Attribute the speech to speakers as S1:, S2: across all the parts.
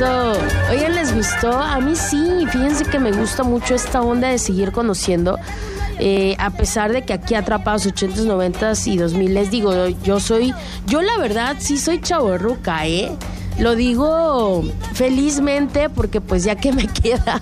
S1: Eso. Oigan, ¿les gustó? A mí sí, fíjense que me gusta mucho esta onda de seguir conociendo. A pesar de que aquí atrapados 80s, 90s y 2000, les digo, yo la verdad sí soy chavorruca, lo digo felizmente porque pues ya que me queda,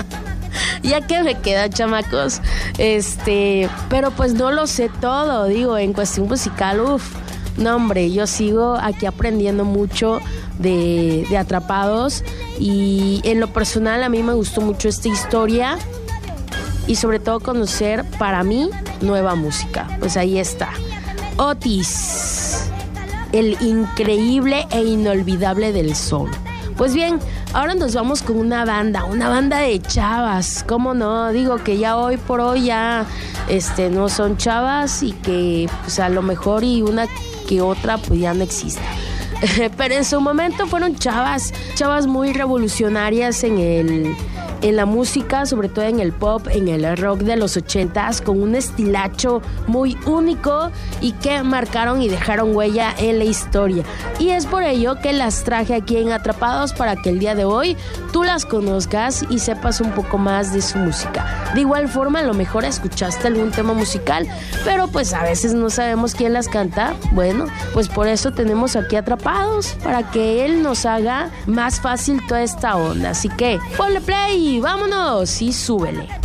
S1: chamacos, pero pues no lo sé todo, digo, en cuestión musical, no hombre, yo sigo aquí aprendiendo mucho de Atrapados y en lo personal a mí me gustó mucho esta historia. Y sobre todo conocer, para mí, nueva música. Pues ahí está. Otis, el increíble e inolvidable del sol. Pues bien, ahora nos vamos con una banda de chavas. ¿Cómo no? Digo que ya hoy por hoy ya no son chavas y que pues a lo mejor y una que otra pues ya no existe. Pero en su momento fueron chavas muy revolucionarias en la música, sobre todo en el pop, en el rock de los 80s, con un estilacho muy único y que marcaron y dejaron huella en la historia. Y es por ello que las traje aquí en Atrapados para que el día de hoy tú las conozcas y sepas un poco más de su música. De igual forma, a lo mejor escuchaste algún tema musical, pero pues a veces no sabemos quién las canta. Bueno, pues por eso tenemos aquí Atrapados, para que él nos haga más fácil toda esta onda. Así que ponle play y vámonos y súbele.